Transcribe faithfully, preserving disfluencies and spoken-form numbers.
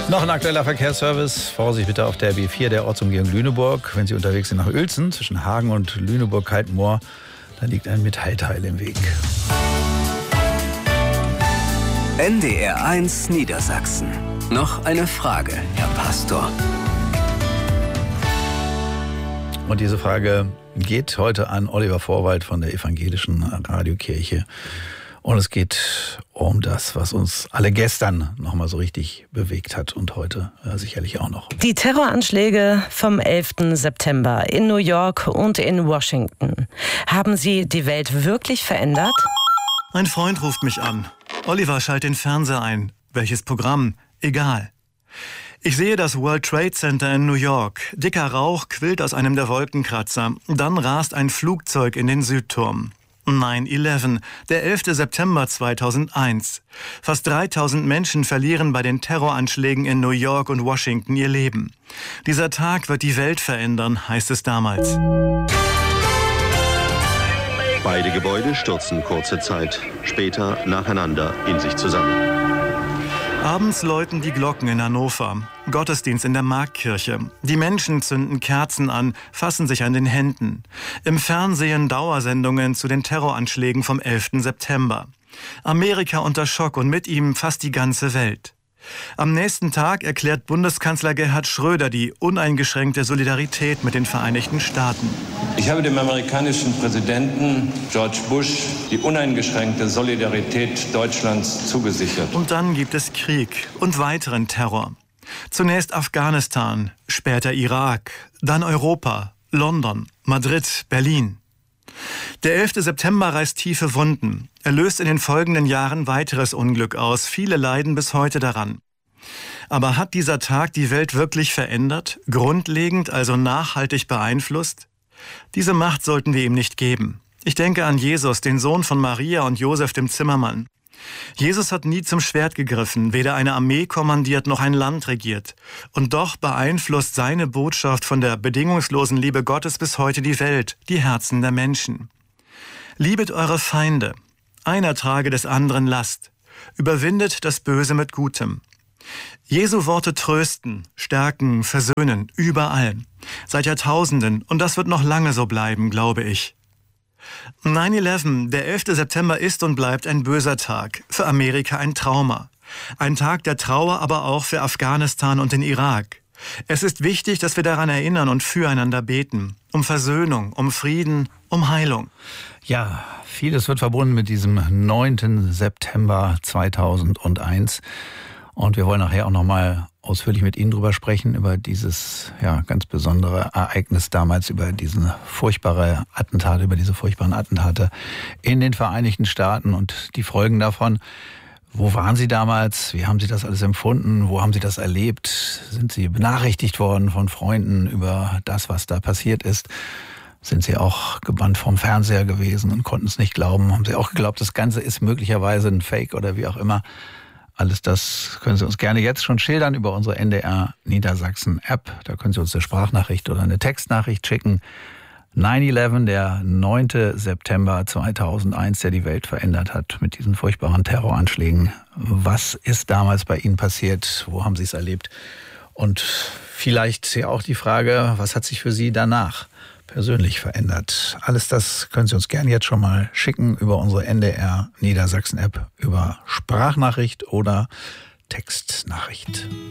Noch ein aktueller Verkehrsservice. Vorsicht bitte auf der B vier der Ortsumgehung Lüneburg. Wenn Sie unterwegs sind nach Uelzen, zwischen Hagen und Lüneburg-Kaltenmoor, da liegt ein Metallteil im Weg. N D R eins Niedersachsen. Noch eine Frage, Herr Pastor. Und diese Frage geht heute an Oliver Vorwald von der Evangelischen Radiokirche. Und es geht um das, was uns alle gestern nochmal so richtig bewegt hat und heute äh, sicherlich auch noch. Die Terroranschläge vom elften September in New York und in Washington. Haben sie die Welt wirklich verändert? Ein Freund ruft mich an. Oliver, schalt den Fernseher ein. Welches Programm? Egal. Ich sehe das World Trade Center in New York. Dicker Rauch quillt aus einem der Wolkenkratzer. Dann rast ein Flugzeug in den Südturm. neun elf, der elfte September zweitausendeins. Fast dreitausend Menschen verlieren bei den Terroranschlägen in New York und Washington ihr Leben. Dieser Tag wird die Welt verändern, heißt es damals. Beide Gebäude stürzen kurze Zeit, später nacheinander in sich zusammen. Abends läuten die Glocken in Hannover. Gottesdienst in der Marktkirche. Die Menschen zünden Kerzen an, fassen sich an den Händen. Im Fernsehen Dauersendungen zu den Terroranschlägen vom elften September. Amerika unter Schock und mit ihm fast die ganze Welt. Am nächsten Tag erklärt Bundeskanzler Gerhard Schröder die uneingeschränkte Solidarität mit den Vereinigten Staaten. Ich habe dem amerikanischen Präsidenten George Bush die uneingeschränkte Solidarität Deutschlands zugesichert. Und dann gibt es Krieg und weiteren Terror. Zunächst Afghanistan, später Irak, dann Europa, London, Madrid, Berlin. Der elfte September reißt tiefe Wunden. Er löst in den folgenden Jahren weiteres Unglück aus. Viele leiden bis heute daran. Aber hat dieser Tag die Welt wirklich verändert, grundlegend, also nachhaltig beeinflusst? Diese Macht sollten wir ihm nicht geben. Ich denke an Jesus, den Sohn von Maria und Josef dem Zimmermann. Jesus hat nie zum Schwert gegriffen, weder eine Armee kommandiert noch ein Land regiert. Und doch beeinflusst seine Botschaft von der bedingungslosen Liebe Gottes bis heute die Welt, die Herzen der Menschen. Liebet eure Feinde, einer trage des anderen Last, überwindet das Böse mit Gutem. Jesu Worte trösten, stärken, versöhnen, überall, seit Jahrtausenden, und das wird noch lange so bleiben, glaube ich. neun elf, der elfte September ist und bleibt ein böser Tag, für Amerika ein Trauma. Ein Tag der Trauer, aber auch für Afghanistan und den Irak. Es ist wichtig, dass wir daran erinnern und füreinander beten. Um Versöhnung, um Frieden, um Heilung. Ja, vieles wird verbunden mit diesem neunten September zweitausendeins. Und wir wollen nachher auch nochmal ausführlich mit Ihnen drüber sprechen, über dieses ja ganz besondere Ereignis damals, über diesen furchtbare Attentate, über diese furchtbaren Attentate in den Vereinigten Staaten und die Folgen davon. Wo waren Sie damals? Wie haben Sie das alles empfunden? Wo haben Sie das erlebt? Sind Sie benachrichtigt worden von Freunden über das, was da passiert ist? Sind Sie auch gebannt vom Fernseher gewesen und konnten es nicht glauben? Haben Sie auch geglaubt, das Ganze ist möglicherweise ein Fake oder wie auch immer? Alles das können Sie uns gerne jetzt schon schildern über unsere N D R Niedersachsen App. Da können Sie uns eine Sprachnachricht oder eine Textnachricht schicken. neun elf, der neunte September zweitausendeins, der die Welt verändert hat mit diesen furchtbaren Terroranschlägen. Was ist damals bei Ihnen passiert? Wo haben Sie es erlebt? Und vielleicht ja auch die Frage, was hat sich für Sie danach persönlich verändert? Alles das können Sie uns gerne jetzt schon mal schicken über unsere N D R Niedersachsen App, über Sprachnachricht oder Textnachricht.